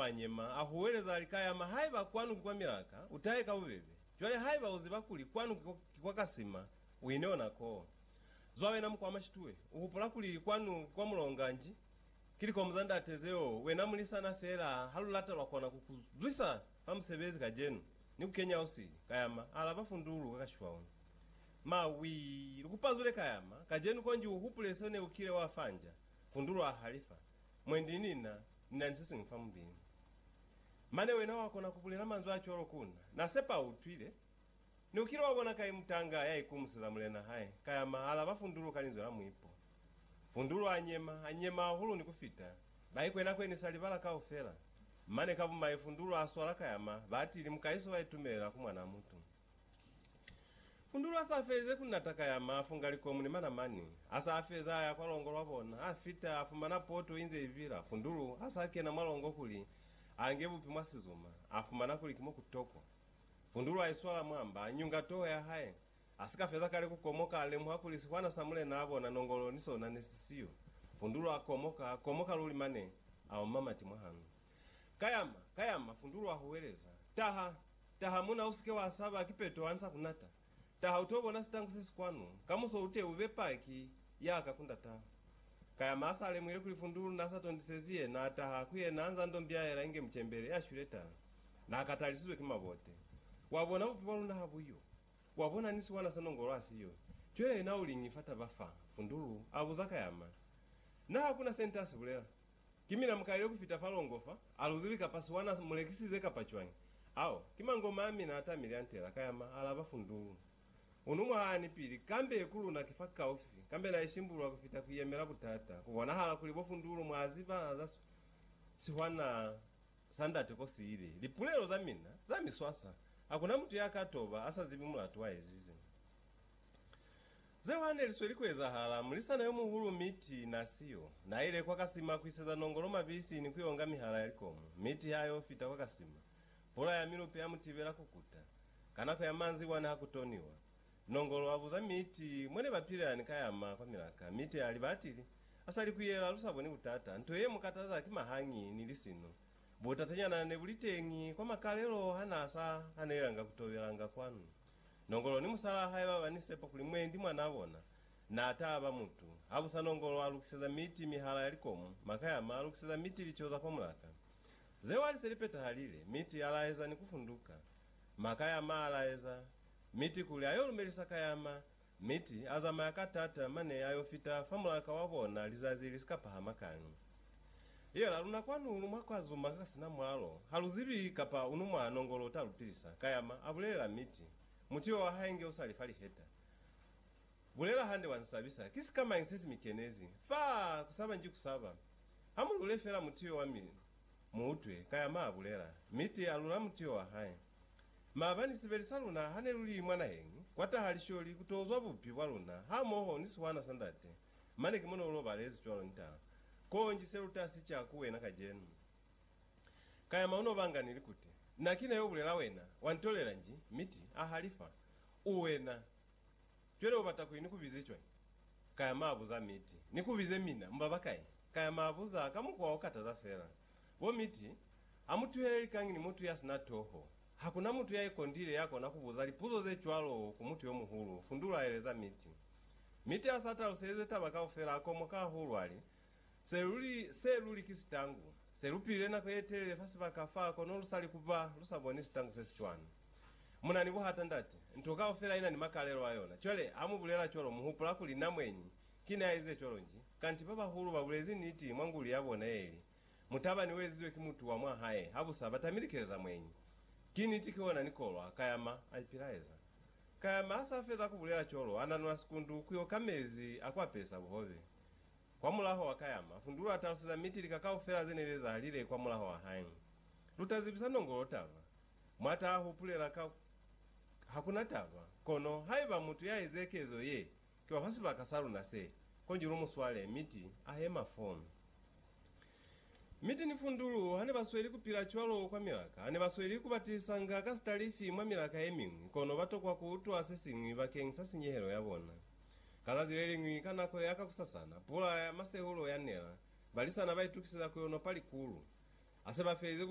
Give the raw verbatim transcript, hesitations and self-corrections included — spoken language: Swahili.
wanyema ahuweleza alikayama haiba kwanu kwa milaka utaika ubebe chwale haiba uzibakuli kwanu kwa kasima uineo nako zwawe namu kwa mashituwe uhupula kuli kwanu kwa mulonganji kili kwa mzanda atezeo wena mulisa na fera halulata wakwana kukuzwisa pamusebezi kajenu ni kukenya osili kayama alaba fundulu kakashwaona mawi lukupazule kayama kajenu konji uhupulese ne ukile wafanja fundulu ahalifa mwendi nina nina nisisi mfamu bini mane wena wakona kupulila manzo achoro kuna na sepa utwile ni ukile wabona kai mtanga ya ikumusiza mulena hai kayama alaba fundulu kalinzo la mwipo fundulu anyema anyema hulu ni kufita bayikwena kweni salibala ka ofela mane kabu maifundulu aswala kayama batili mukaiso waitumela kumwana mutu fundulu asafeze kunataka yama afungali komuni mana mani asafeza ya kwa longo lwabona afita afumana poto inze ivira fundulu asake na malongo kuli angebu pimwa sizuma afumana kuli kimo kutoko fundulu aiswala mwamba nyunga toa ya hae asika feza kale kukomoka alemu hakuli sikwana samule na abona nongolo niso na nesisiyo fundulu akomoka akomoka luli mane au mama timwahanu kayama kayama fundulu ahuweleza taha taha muna usike wa asaba kipeto ansa kunata taha utobona sitangu sisi kwanu kamuso ute ubepaki ya akakunda taha kayama asa alemwile kuli fundulu nasa tondisezie na taha kuye naanza ndombia era inge mchembele ya shuleta na akatalisizwe kimabote wabona upiwalu na habuyo wabona nisi wana sanongolo asiyo chwele na ulingifata bafa fundulu abuza kayama na hakuna sentasi bulela kimina mkalio kufita falongofa aluzivika pasi wana mulekisize kapachwanyi ao kima ngoma amina hata miliantela kayama alaba fundulu unumwa hani pili kambe ekulu na kifaka ofi kambe na ishimbulu kufita kuyemela butata kubona hala kulibo fundulu mwaziba azasu siwana sandate ko siile lipulelo za mina za miswasa hakuna mtu yakatoba asa zibimula twaezize zewane lisweli kweza hala mulisa nayo muhulu miti nasiyo na ile kwa kasima kwiseza nongolo mabisi ni kuyonga mihala yalikomo miti hayo fita kwa kasima pola ya milupe ya mutibela kukuta kanako ya manzi wana hakutoniwa nongolo wabuza miti mwene bapira nikayama kwa milaka miti alibatili asali kuyela lusaboni utata ntoye mukataza kimahangi nilisino botatanya na nebulitengi kwa makalelo hanasa hanelanga kutobelanga kwanu nongolo ni musala haye baba nisepa kuli mwendi mwana abona na ataba mutu abusa nongolo alukiseza miti mihala yalikomo makaya malukiseza miti lichoza kwa mulaka zewali selipeta halile miti alaeza ni kufunduka makaya malaeza miti kuli ayolumelisa kayama miti azama yakatata mane ayofita famulaka wabona lizazi lisikapahama kanu iyo laluna kwanu unumwa kwa zuma kasina mwalo haluzibi kapa unumwa nongolo talupilisa kayama abulela miti mutiyo wa haenge usalifali heta bulela hande wansabisa kisi kama insesi mikenezi fa kusaba nji kusaba hamu ulefela mutiyo wa mili muutwe kayama abulela miti alula mutiyo wa hae mabani sibelisaluna hane luli mwana hengi kwata halisholi kutozwa bupi waluna hamoho nisuwana sandate mane kimono ulo balezi chwalo nita konji seluta sicha kuwena kajenu kayama uno banga nilikute nakina yo bulela wena wantolera nji miti ahalifa uwena chwele ubata kuini kubizichwa kaya mabuza miti nikubize mina mbabakai kaya mabuza kamukwa okata za fera bo miti amutuheleli kangi ni mutu yasina toho hakuna mutu yae kondile yako nakubuza lipuzo ze chwalo ku mutu yo muhulu fundula eleza miti miti asata useze tabaka ofera akomoka hulu ali seluli seluli kisitangu selupile na kwetelele fasi bakafa kono lusali kuba lusaboni sitangu sesichwana muna nibu hata ndati ntoka ofera ina ni makalelo ayona chole amubulela cholo muhupula kuli namwenyi kina aize cholo nji kanti baba hulu babulezi niti mwanguli yabona eli mutaba ni wezizwe kimutu wa mwa hae habusa batamilikeza mwenyi kini tikiona nikolwa kayama aipiraeza kayama asafeza kubulela cholo ananwa sikundu kuyo kamezi akwa pesa buhove kwa mulaho wa kayama fundulu atalusiza miti likakao fera zeneleza halile kwa mulaho wa hae lutazibisa nongolo tava mwata ahupulela ka hakuna tava kono haiba mutu ya ezekezo ye kiwa fasi bakasalu na se konjiru muswale miti ahema fomu miti ni fundulu hane basweli kupila chwalo kwa milaka hane basweli kubatisanga kasitalifi mwa milaka emingwi kono batokwa kuutu asesingwi bakengisa sinyehelo yabona kazazileli ngwi kanako yaka kusasana pula ya masehulo yanela balisana baitukisiza kuyono pali kulu ase bafelize